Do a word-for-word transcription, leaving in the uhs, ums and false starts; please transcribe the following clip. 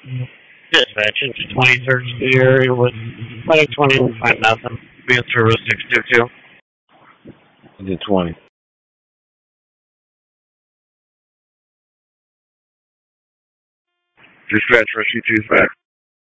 Dispatch, it's twenty-third Street area with twenty twenty and find nothing. Be service six two two. The twenty. Dispatch, rescue two's back.